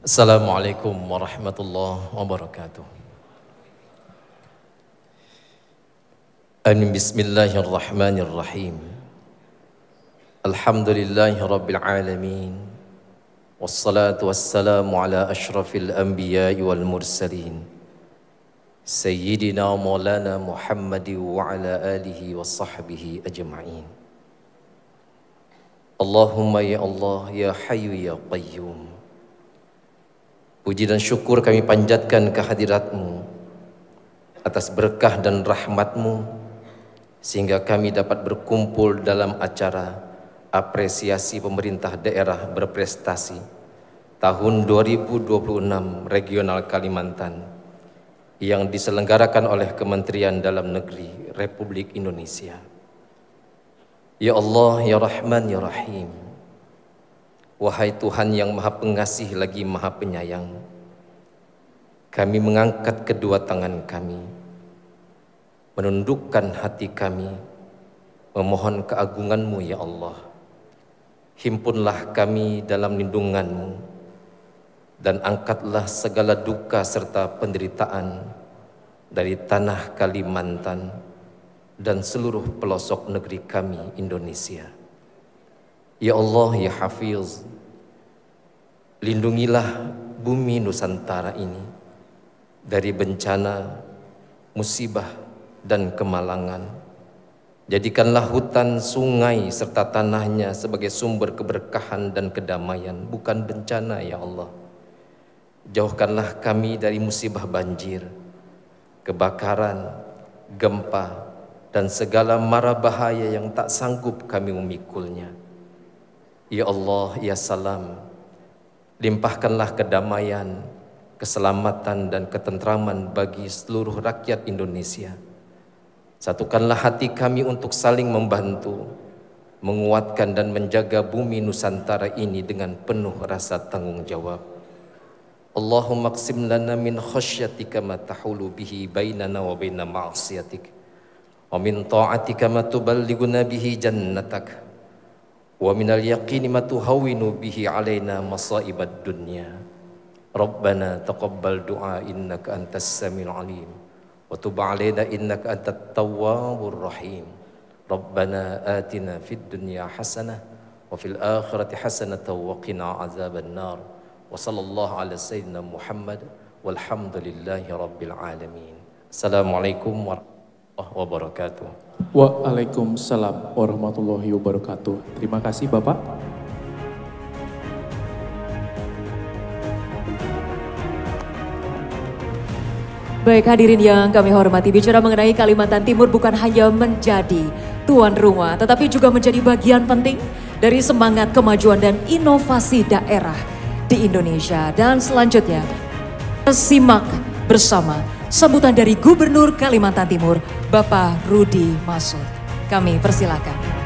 Assalamualaikum warahmatullahi wabarakatuh. Bismillahirrahmanirrahim. Alhamdulillahi rabbil alamin. Wassalatu wassalamu ala ashrafil anbiya'i wal mursalin. Sayyidina maulana Muhammadi wa ala alihi wa sahbihi ajma'in. Allahumma ya Allah ya Hayyu ya Qayyum. Puji dan syukur kami panjatkan kehadirat-Mu atas berkah dan rahmat-Mu sehingga kami dapat berkumpul dalam acara apresiasi pemerintah daerah berprestasi tahun 2026 Regional Kalimantan yang diselenggarakan oleh Kementerian Dalam Negeri Republik Indonesia. Ya Allah, ya Rahman, ya Rahim. Wahai Tuhan yang Maha Pengasih lagi Maha Penyayang, kami mengangkat kedua tangan kami, menundukkan hati kami, memohon keagungan-Mu ya Allah. Himpunlah kami dalam lindungan-Mu dan angkatlah segala duka serta penderitaan dari tanah Kalimantan dan seluruh pelosok negeri kami Indonesia. Ya Allah, ya Hafiz, lindungilah bumi Nusantara ini dari bencana, musibah, dan kemalangan. Jadikanlah hutan, sungai, serta tanahnya sebagai sumber keberkahan dan kedamaian, bukan bencana ya Allah. Jauhkanlah kami dari musibah banjir, kebakaran, gempa, dan segala mara bahaya yang tak sanggup kami memikulnya. Ya Allah, ya Salam, limpahkanlah kedamaian, keselamatan, dan ketentraman bagi seluruh rakyat Indonesia. Satukanlah hati kami untuk saling membantu, menguatkan dan menjaga bumi Nusantara ini dengan penuh rasa tanggung jawab. Allahumma qsim lana min khasyatika ma tahulu bihi bainana wa baina ma'asiyatik, wa min ta'atika ma tuballighuna bihi jannatak, wa minal yaqini ma tuhawwinu bihi alaina masaibad dunya. Rabbana taqabbal du'a innaka antas samiul alim wa tub alaina innaka antat tawwabur rahim. Rabbana atina fid dunya hasanah wa fil akhirati hasanatan wa qina azaban nar. Wa sallallahu ala sayyidina Muhammad walhamdulillahi rabbil alamin. Assalamualaikum warahmatullahi wabarakatuh. Waalaikumsalam warahmatullahi wabarakatuh. Terima kasih Bapak. Baik hadirin yang kami hormati, bicara mengenai Kalimantan Timur bukan hanya menjadi tuan rumah, tetapi juga menjadi bagian penting dari semangat kemajuan dan inovasi daerah di Indonesia. Dan selanjutnya, simak bersama sambutan dari Gubernur Kalimantan Timur, Bapak Rudy Masud. Kami persilakan.